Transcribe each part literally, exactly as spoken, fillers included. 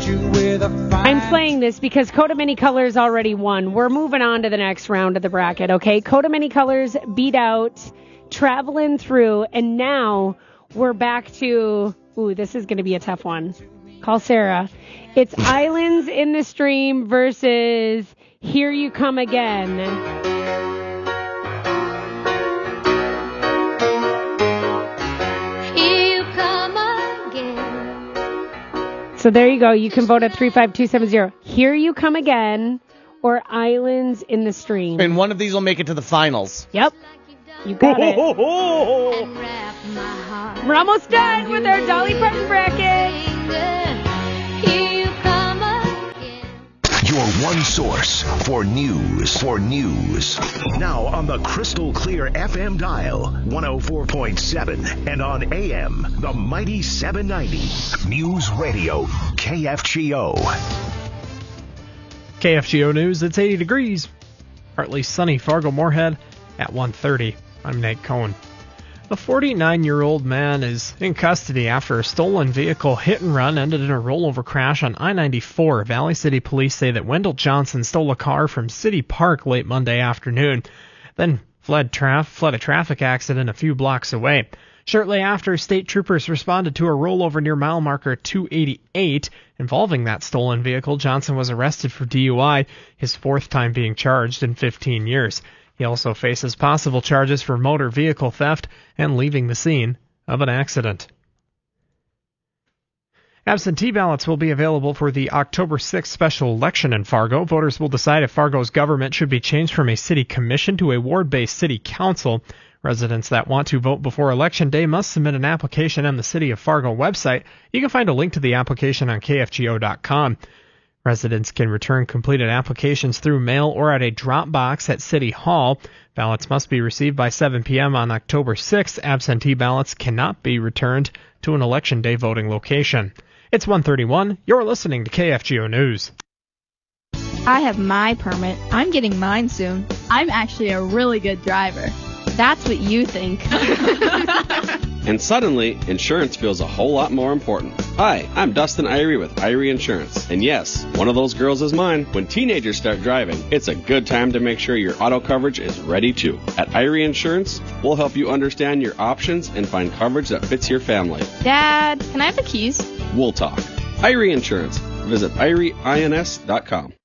you with a fine... I'm playing this because Coda Many Colors already won. We're moving on to the next round of the bracket, okay? Coda Many Colors beat out Traveling Through, and now we're back to... Ooh, this is going to be a tough one. Call Sarah. It's Islands in the Stream versus Here You Come Again. Here you come again. So there you go. You can vote at three five two seven zero. Here You Come Again or Islands in the Stream. And one of these will make it to the finals. Yep. You got it. We're almost done with our Dolly Parton bracket. Your one source for news. For news. Now on the crystal clear F M dial, one oh four point seven, and on A M, the mighty seven ninety. News Radio, K F G O. K F G O News, it's eighty degrees. Partly sunny Fargo-Moorhead at one thirty. I'm Nate Cohen. A forty-nine-year-old man is in custody after a stolen vehicle hit and run ended in a rollover crash on I ninety-four. Valley City police say that Wendell Johnson stole a car from City Park late Monday afternoon, then fled, traf- fled a traffic accident a few blocks away. Shortly after, state troopers responded to a rollover near mile marker two eighty-eight. Involving that stolen vehicle, Johnson was arrested for D U I, his fourth time being charged in fifteen years. He also faces possible charges for motor vehicle theft and leaving the scene of an accident. Absentee ballots will be available for the October sixth special election in Fargo. Voters will decide if Fargo's government should be changed from a city commission to a ward-based city council. Residents that want to vote before Election Day must submit an application on the City of Fargo website. You can find a link to the application on K F G O dot com. Residents can return completed applications through mail or at a drop box at City Hall. Ballots must be received by seven p.m. on October sixth. Absentee ballots cannot be returned to an Election Day voting location. It's one thirty-one. You're listening to K F G O News. I have my permit. I'm getting mine soon. I'm actually a really good driver. That's what you think. And suddenly, insurance feels a whole lot more important. Hi, I'm Dustin Irie with Irie Insurance. And yes, one of those girls is mine. When teenagers start driving, it's a good time to make sure your auto coverage is ready too. At Irie Insurance, we'll help you understand your options and find coverage that fits your family. Dad, can I have the keys? We'll talk. Irie Insurance. Visit irie ins dot com.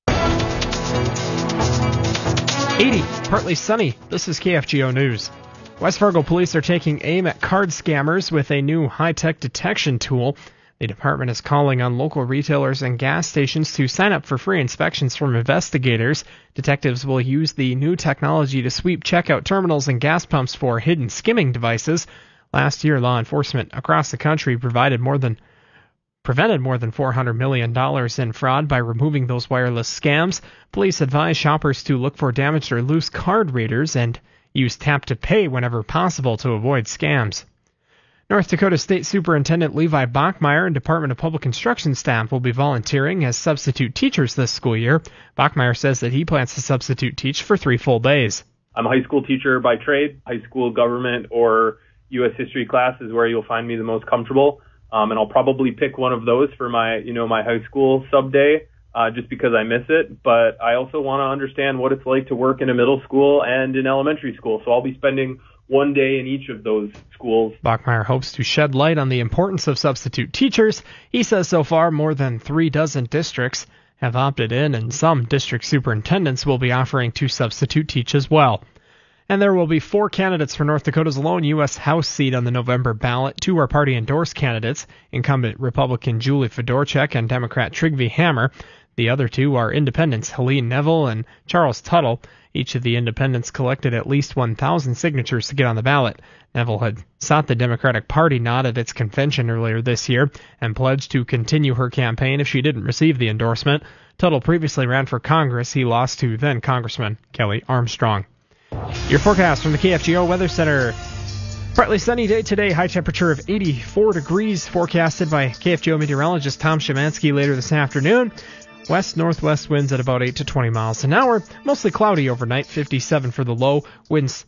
eighty, partly sunny. This is K F G O News. West Fargo police are taking aim at card scammers with a new high-tech detection tool. The department is calling on local retailers and gas stations to sign up for free inspections from investigators. Detectives will use the new technology to sweep checkout terminals and gas pumps for hidden skimming devices. Last year, law enforcement across the country provided more than prevented more than four hundred million dollars in fraud by removing those wireless scams. Police advise shoppers to look for damaged or loose card readers and use Tap to Pay whenever possible to avoid scams. North Dakota State Superintendent Levi Bachmeyer and Department of Public Instruction staff will be volunteering as substitute teachers this school year. Bachmeyer says that he plans to substitute teach for three full days. I'm a high school teacher by trade. High school government or U S history class is where you'll find me the most comfortable. Um, and I'll probably pick one of those for my, you know, my high school sub day, uh, just because I miss it. But I also want to understand what it's like to work in a middle school and in elementary school. So I'll be spending one day in each of those schools. Bachmeyer hopes to shed light on the importance of substitute teachers. He says so far more than three dozen districts have opted in, and some district superintendents will be offering to substitute teach as well. And there will be four candidates for North Dakota's lone U S House seat on the November ballot. Two are party-endorsed candidates, incumbent Republican Julie Fedorchak and Democrat Trygve Hammer. The other two are independents Helene Neville and Charles Tuttle. Each of the independents collected at least one thousand signatures to get on the ballot. Neville had sought the Democratic Party nod at its convention earlier this year and pledged to continue her campaign if she didn't receive the endorsement. Tuttle previously ran for Congress. He lost to then-Congressman Kelly Armstrong. Your forecast from the K F G O Weather Center. Partly sunny day today, high temperature of eighty-four degrees forecasted by K F G O meteorologist Tom Szymanski later this afternoon. West-northwest winds at about eight to twenty miles an hour. Mostly cloudy overnight, fifty-seven for the low. Winds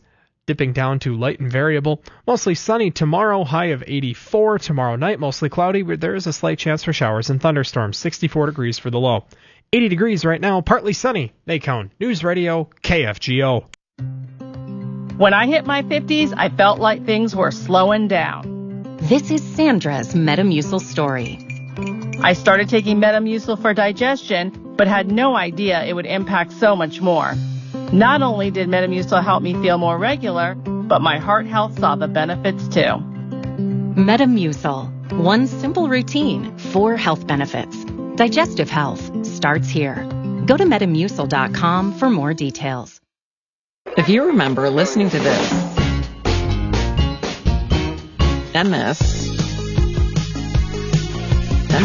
dipping down to light and variable. Mostly sunny tomorrow, high of eighty-four. Tomorrow night, mostly cloudy, where there is a slight chance for showers and thunderstorms. sixty-four degrees for the low. eighty degrees right now, partly sunny. Nacon News Radio, K F G O. When I hit my fifties, I felt like things were slowing down. This is Sandra's Metamucil story. I started taking Metamucil for digestion, but had no idea it would impact so much more. Not only did Metamucil help me feel more regular, but my heart health saw the benefits too. Metamucil. One simple routine, four health benefits. Digestive health starts here. Go to metamucil dot com for more details. If you remember listening to this, and this, and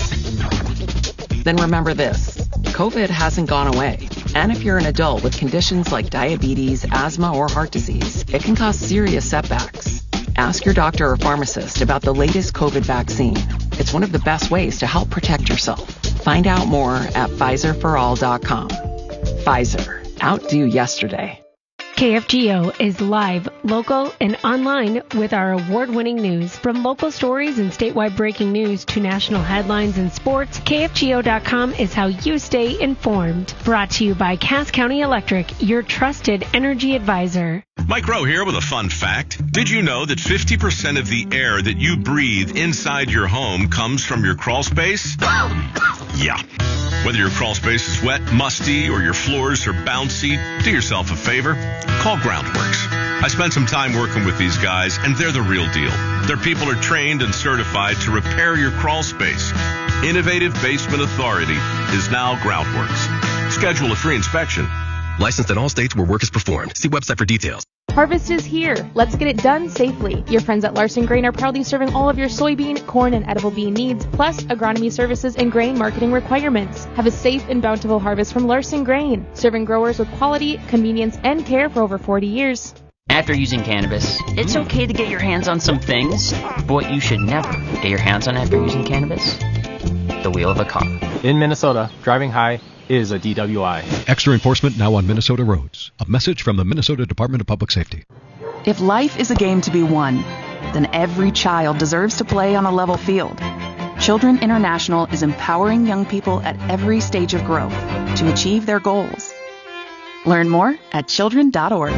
this, then remember this. COVID hasn't gone away. And if you're an adult with conditions like diabetes, asthma, or heart disease, it can cause serious setbacks. Ask your doctor or pharmacist about the latest COVID vaccine. It's one of the best ways to help protect yourself. Find out more at Pfizer for all dot com. Pfizer. Outdo yesterday. K F G O is live, local, and online with our award-winning news. From local stories and statewide breaking news to national headlines and sports, K F G O dot com is how you stay informed. Brought to you by Cass County Electric, your trusted energy advisor. Mike Rowe here with a fun fact. Did you know that fifty percent of the air that you breathe inside your home comes from your crawl space? Yeah. Whether your crawl space is wet, musty, or your floors are bouncy, do yourself a favor. Call Groundworks. I spent some time working with these guys, and they're the real deal. Their people are trained and certified to repair your crawl space. Innovative Basement Authority is now Groundworks. Schedule a free inspection. Licensed in all states where work is performed. See website for details. Harvest is here. Let's get it done safely. Your friends at Larson Grain are proudly serving all of your soybean, corn, and edible bean needs, plus agronomy services and grain marketing requirements. Have a safe and bountiful harvest from Larson Grain, serving growers with quality, convenience, and care for over forty years. After using cannabis, it's okay to get your hands on some things, but what you should never get your hands on after using cannabis? The wheel of a car. In Minnesota, driving high is a D W I. Extra enforcement now on Minnesota roads. A message from the Minnesota Department of Public Safety. If life is a game to be won, then every child deserves to play on a level field. Children International is empowering young people at every stage of growth to achieve their goals. Learn more at children dot org.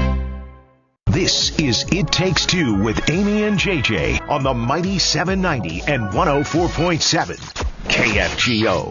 This is It Takes Two with Amy and J J on the mighty seven ninety and one oh four point seven K F G O.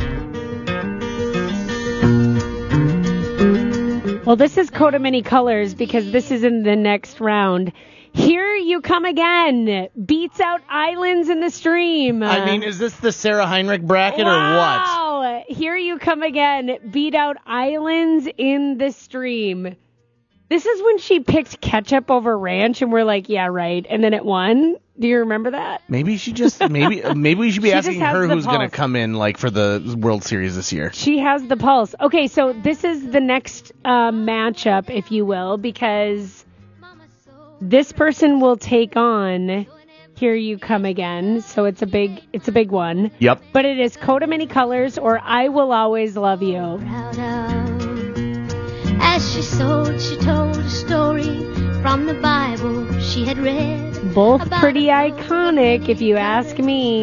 Well, this is Coda Many Colors because this is in the next round. Here You Come Again beats out Islands in the Stream. I mean, is this the Sarah Heinrich bracket wow. or what? Wow! Here You Come Again beat out Islands in the Stream. This is when she picked ketchup over ranch, and we're like, yeah, right. And then it won. Do you remember that? Maybe she just maybe maybe we should be she asking her who's going to pulse. come in like for the World Series this year. She has the pulse. Okay, so this is the next uh, matchup, if you will, because this person will take on Here You Come Again. So it's a big it's a big one. Yep. But it is Coda Many Colors or I Will Always Love You. As she sold, she told a story from the Bible she had read. Both pretty iconic, if you ask me.